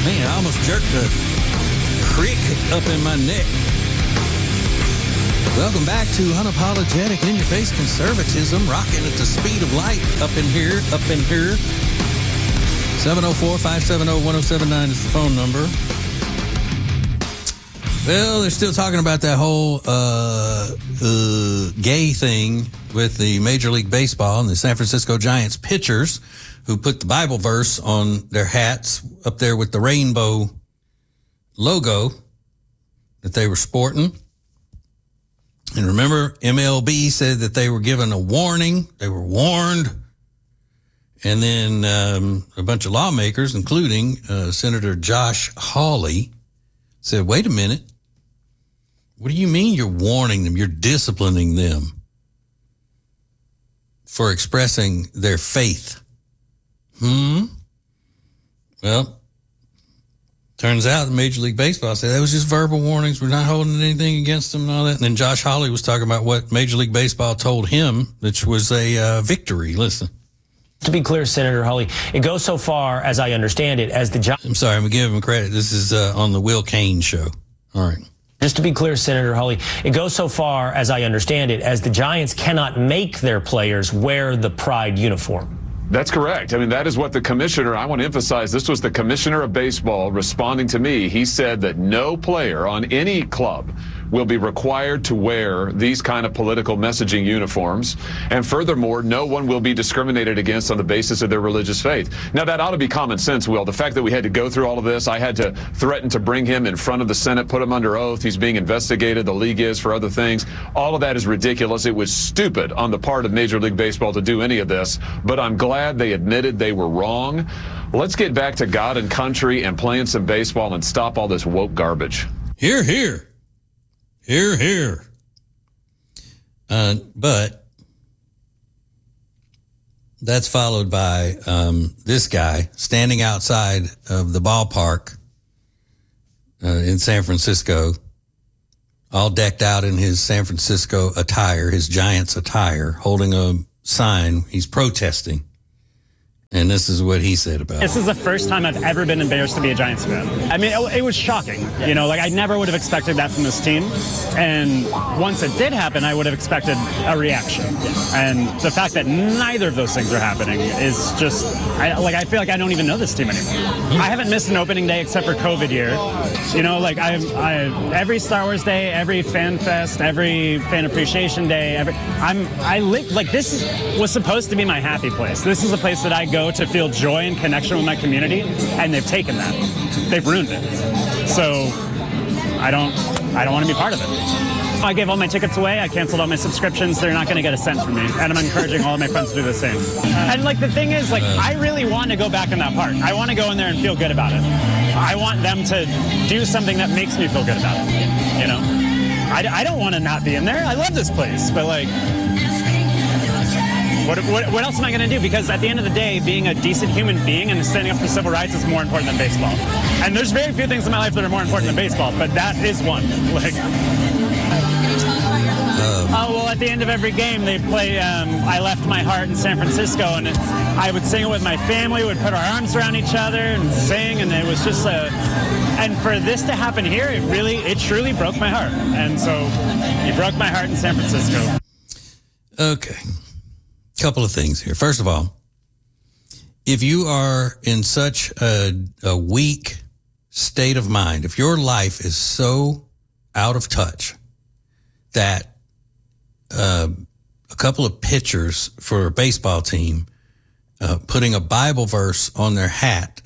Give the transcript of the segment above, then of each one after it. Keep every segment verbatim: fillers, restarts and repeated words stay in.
Man, I almost jerked a crick up in my neck. Welcome back to Unapologetic In-Your-Face Conservatism, rocking at the speed of light up in here, up in here. seven oh four, five seven oh, one oh seven nine is the phone number. Well, they're still talking about that whole uh, uh, gay thing with the Major League Baseball and the San Francisco Giants pitchers who put the Bible verse on their hats up there with the rainbow logo that they were sporting. And remember, M L B said that they were given a warning. They were warned. And then um, a bunch of lawmakers, including uh, Senator Josh Hawley, said, wait a minute. What do you mean you're warning them? You're disciplining them for expressing their faith. Hmm? Well, turns out the Major League Baseball said that was just verbal warnings. We're not holding anything against them and all that. And then Josh Hawley was talking about what Major League Baseball told him, which was a uh, victory. Listen. To be clear, Senator Hawley, it goes so far, as I understand it, as the Giants... I'm sorry, I'm going to give him credit. This is uh, on the Will Cain show. All right. Just to be clear, Senator Hawley, it goes so far, as I understand it, as the Giants cannot make their players wear the Pride uniform. That's correct. I mean, that is what the commissioner, I want to emphasize, this was the commissioner of baseball responding to me. He said that no player on any club will be required to wear these kind of political messaging uniforms. And furthermore, no one will be discriminated against on the basis of their religious faith. Now, that ought to be common sense, Will. The fact that we had to go through all of this, I had to threaten to bring him in front of the Senate, put him under oath. He's being investigated. The league is for other things. All of that is ridiculous. It was stupid on the part of Major League Baseball to do any of this, but I'm glad they admitted they were wrong. Let's get back to God and country and playing some baseball and stop all this woke garbage. Hear, hear. Hear, hear. Uh, but that's followed by um, this guy standing outside of the ballpark uh, in San Francisco, all decked out in his San Francisco attire, his Giants attire, holding a sign. He's protesting. And this is what he said about it. This is the first time I've ever been embarrassed to be a Giants fan. I mean, it, it was shocking. You know, like I never would have expected that from this team. And once it did happen, I would have expected a reaction. And the fact that neither of those things are happening is just, I, like, I feel like I don't even know this team anymore. I haven't missed an opening day except for COVID year. You know, like I, I every Star Wars Day, every Fan Fest, every Fan Appreciation Day, every, I'm, I live, like this is, was supposed to be my happy place. This is a place that I go to feel joy and connection with my community, and they've taken that. They've ruined it. So I don't I don't want to be part of it. I gave all my tickets away. I canceled all my subscriptions. They're not going to get a cent from me. And I'm encouraging all of my friends to do the same. And like the thing is, like I really want to go back in that park. I want to go in there and feel good about it. I want them to do something that makes me feel good about it. You know? I, I don't want to not be in there. I love this place. But like... What, what, what else am I going to do? Because at the end of the day, being a decent human being and standing up for civil rights is more important than baseball. And there's very few things in my life that are more important than baseball, but that is one. Like, um, oh, well, at the end of every game, they play um, I Left My Heart in San Francisco, and it, I would sing it with my family, would put our arms around each other and sing, and it was just a... And for this to happen here, it really, it truly broke my heart. And so it broke my heart in San Francisco. Okay. Couple of things here. First of all, if you are in such a, a weak state of mind, if your life is so out of touch that uh, a couple of pitchers for a baseball team uh, putting a Bible verse on their hat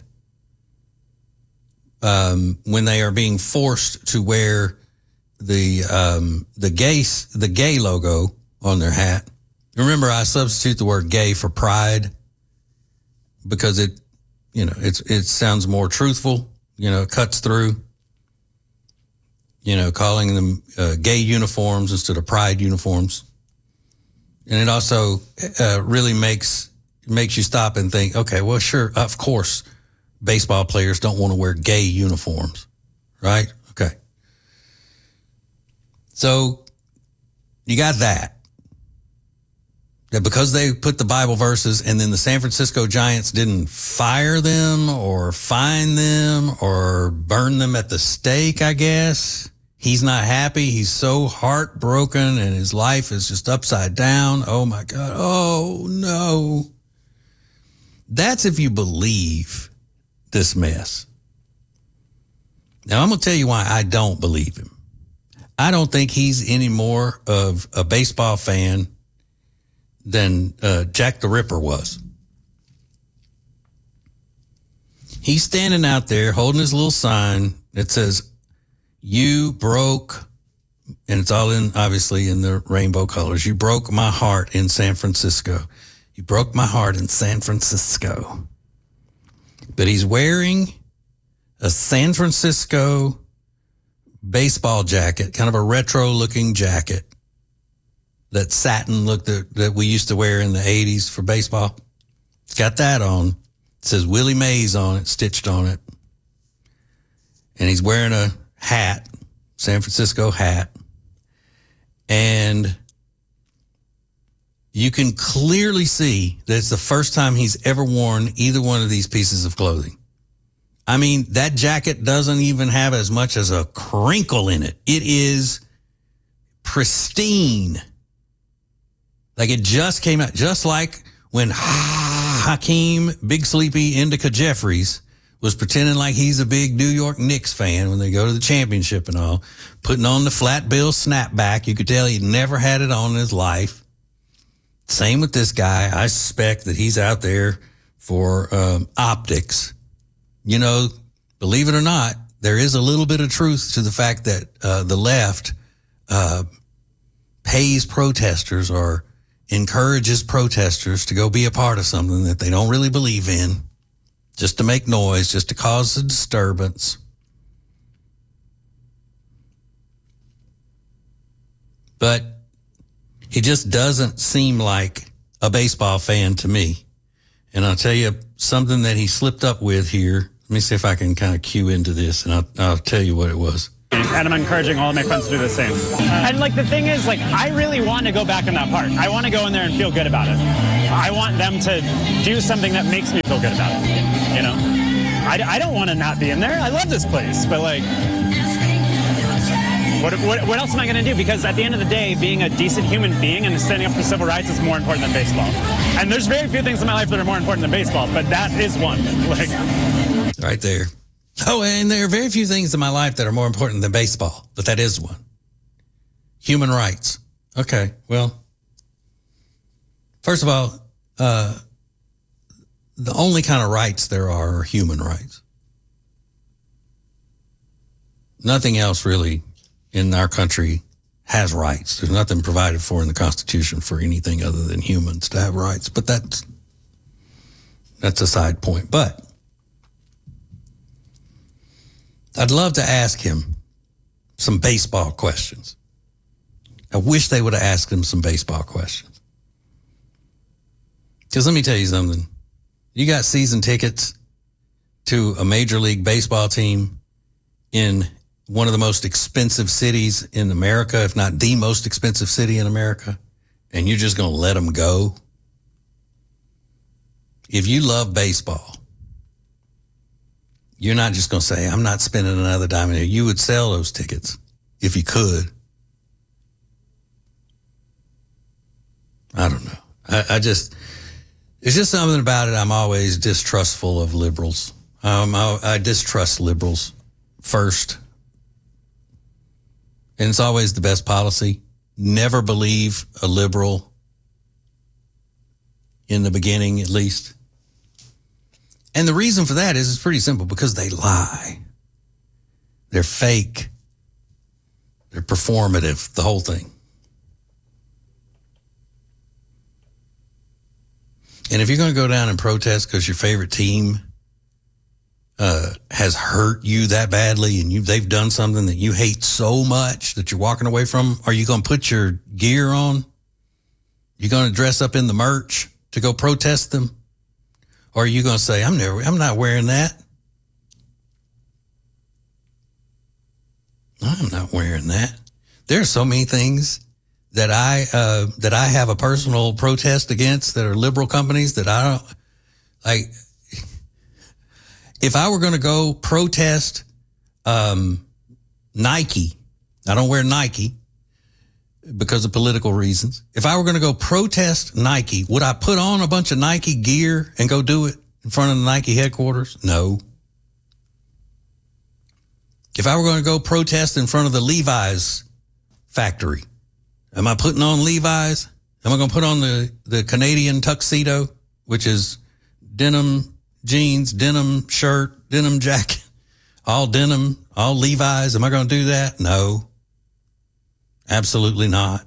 um, when they are being forced to wear the um, the gay the gay logo on their hat. Remember, I substitute the word gay for pride because it, you know, it's, it sounds more truthful, you know, it cuts through, you know, calling them uh, gay uniforms instead of pride uniforms. And it also uh, really makes, makes you stop and think, okay, well, sure, of course, baseball players don't want to wear gay uniforms, right? Okay. So you got that. that because they put the Bible verses and then the San Francisco Giants didn't fire them or fine them or burn them at the stake, I guess, he's not happy. He's so heartbroken and his life is just upside down. Oh, my God. Oh, no. That's if you believe this mess. Now, I'm going to tell you why I don't believe him. I don't think he's any more of a baseball fan than uh, Jack the Ripper was. He's standing out there holding his little sign that says, "You broke," and it's all in, obviously, in the rainbow colors. "You broke my heart in San Francisco. You broke my heart in San Francisco." But he's wearing a San Francisco baseball jacket, kind of a retro-looking jacket. That satin look that, that we used to wear in the eighties for baseball. It's got that on. It says Willie Mays on it, stitched on it. And he's wearing a hat, San Francisco hat. And you can clearly see that it's the first time he's ever worn either one of these pieces of clothing. I mean, that jacket doesn't even have as much as a crinkle in it. It is pristine. Like it just came out, just like when Hakeem Big Sleepy Indica Jeffries was pretending like he's a big New York Knicks fan when they go to the championship and all, putting on the flat bill snapback. You could tell he'd never had it on in his life. Same with this guy. I suspect that he's out there for um, optics. You know, believe it or not, there is a little bit of truth to the fact that uh, the left uh, pays protesters or encourages protesters to go be a part of something that they don't really believe in, just to make noise, just to cause a disturbance. But he just doesn't seem like a baseball fan to me. And I'll tell you something that he slipped up with here. Let me see if I can kind of cue into this, and I'll, I'll tell you what it was. And I'm encouraging all of my friends to do the same. And like the thing is, like, I really want to go back in that park. I want to go in there and feel good about it. I want them to do something that makes me feel good about it. You know, I, I don't want to not be in there. I love this place, but like, what what, what else am I going to do? Because at the end of the day, being a decent human being and standing up for civil rights is more important than baseball. And there's very few things in my life that are more important than baseball, but that is one. Like, right there. Oh, and there are very few things in my life that are more important than baseball, but that is one. Human rights. Okay, well, first of all, uh, the only kind of rights there are are human rights. Nothing else really in our country has rights. There's nothing provided for in the Constitution for anything other than humans to have rights, but that's, that's a side point. But I'd love to ask him some baseball questions. I wish they would have asked him some baseball questions. Because let me tell you something. You got season tickets to a Major League Baseball team in one of the most expensive cities in America, if not the most expensive city in America, and you're just going to let them go? If you love baseball, you're not just going to say, I'm not spending another dime in here. You would sell those tickets if you could. I don't know. I, I just, it's just something about it. I'm always distrustful of liberals. Um, I, I distrust liberals first. And it's always the best policy. Never believe a liberal in the beginning, at least. And the reason for that is it's pretty simple, because they lie. They're fake. They're performative, the whole thing. And if you're going to go down and protest because your favorite team uh, has hurt you that badly and you they've done something that you hate so much that you're walking away from, are you going to put your gear on? You going to dress up in the merch to go protest them? Or are you going to say, I'm never, I'm not wearing that. I'm not wearing that. There are so many things that I uh, that I have a personal protest against that are liberal companies that I don't like. If I were going to go protest um, Nike, I don't wear Nike because of political reasons. If I were going to go protest Nike, would I put on a bunch of Nike gear and go do it in front of the Nike headquarters? No. If I were going to go protest in front of the Levi's factory, am I putting on Levi's? Am I going to put on the, the Canadian tuxedo, which is denim jeans, denim shirt, denim jacket, all denim, all Levi's? Am I going to do that? No. Absolutely not.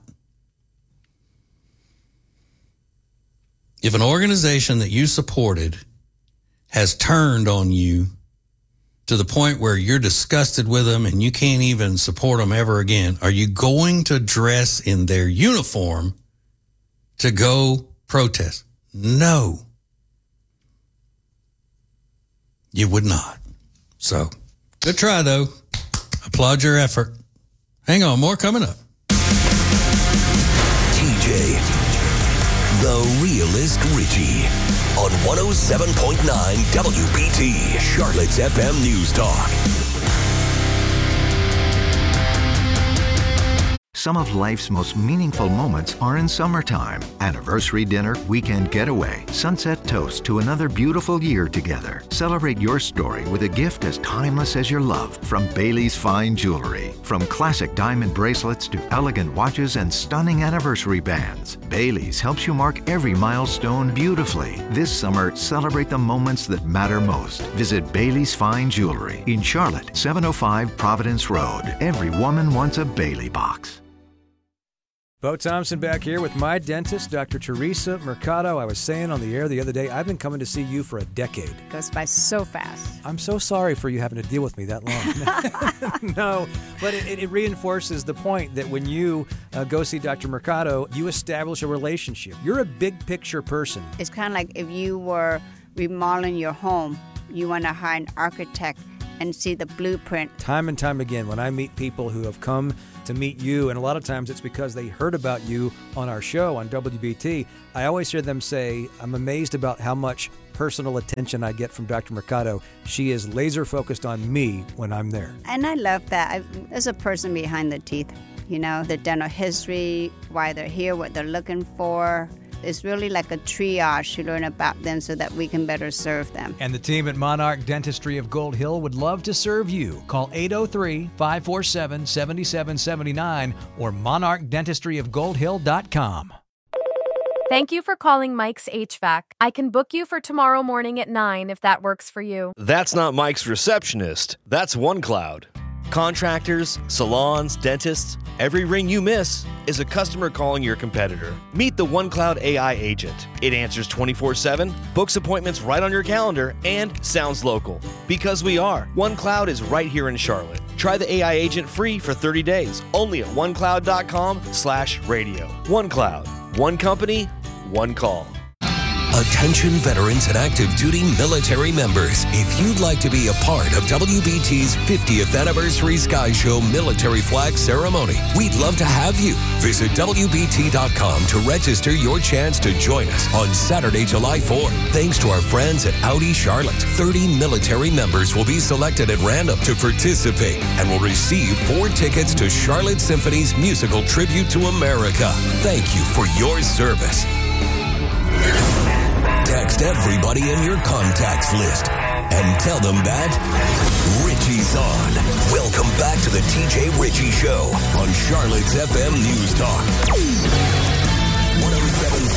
If an organization that you supported has turned on you to the point where you're disgusted with them and you can't even support them ever again, are you going to dress in their uniform to go protest? No. You would not. So, good try, though. Applaud your effort. Hang on, more coming up. T J, the realist Richie, on one oh seven point nine W B T, Charlotte's F M News Talk. Some of life's most meaningful moments are in summertime. Anniversary dinner, weekend getaway, sunset toast to another beautiful year together. Celebrate your story with a gift as timeless as your love from Bailey's Fine Jewelry. From classic diamond bracelets to elegant watches and stunning anniversary bands, Bailey's helps you mark every milestone beautifully. This summer, celebrate the moments that matter most. Visit Bailey's Fine Jewelry in Charlotte, seven oh five Providence Road. Every woman wants a Bailey box. Bo Thompson back here with my dentist, Doctor Teresa Mercado. I was saying on the air the other day, I've been coming to see you for a decade. Goes by so fast. I'm so sorry for you having to deal with me that long. No, but it, it reinforces the point that when you uh, go see Doctor Mercado, you establish a relationship. You're a big picture person. It's kind of like if you were remodeling your home, you want to hire an architect and see the blueprint. Time and time again, when I meet people who have come to meet you, and a lot of times it's because they heard about you on our show on W B T, I always hear them say, I'm amazed about how much personal attention I get from Doctor Mercado. She is laser focused on me when I'm there. And I love that. I, there's a person behind the teeth, you know, the dental history, why they're here, what they're looking for. It's really like a triage to learn about them so that we can better serve them. And the team at Monarch Dentistry of Gold Hill would love to serve you. Call eight oh three, five four seven, seven seven seven nine or monarch dentistry of gold hill dot com. Thank you for calling Mike's H V A C. I can book you for tomorrow morning at nine if that works for you. That's not Mike's receptionist. That's OneCloud. Contractors, salons, dentists, every ring you miss is a customer calling your competitor. Meet the OneCloud A I agent. It answers twenty-four seven, books appointments right on your calendar, and sounds local. Because we are. OneCloud is right here in Charlotte. Try the A I agent free for thirty days, only at onecloud.com slash radio. OneCloud. One company, one call. Attention veterans and active duty military members. If you'd like to be a part of W B T's fiftieth Anniversary Sky Show Military Flag Ceremony, we'd love to have you. Visit W B T dot com to register your chance to join us on Saturday, July fourth. Thanks to our friends at Audi Charlotte, thirty military members will be selected at random to participate and will receive four tickets to Charlotte Symphony's musical tribute to America. Thank you for your service. Text everybody in your contacts list and tell them that Richie's on. Welcome back to the T J Richie Show on Charlotte's F M News Talk.